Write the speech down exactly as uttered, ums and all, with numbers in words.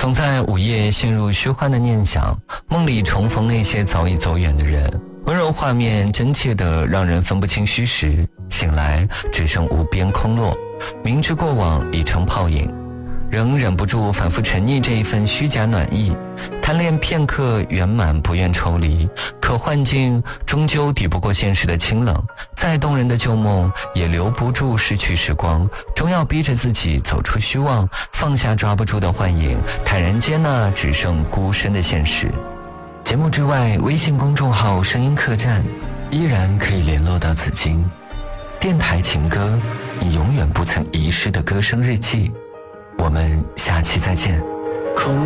总在午夜陷入虚幻的念想，梦里重逢那些早已走远的人，温柔画面真切的让人分不清虚实，醒来只剩无边空落，明知过往已成泡影，仍忍不住反复沉溺这一份虚假暖意，贪恋片刻圆满，不愿抽离，可幻境终究抵不过现实的清冷，再动人的旧梦也留不住失去时光，终要逼着自己走出虚妄，放下抓不住的幻影，坦然接纳只剩孤身的现实。节目之外，微信公众号声音客栈依然可以联络到紫金。电台情歌，你永远不曾遗失的歌声日记，我们下期再见。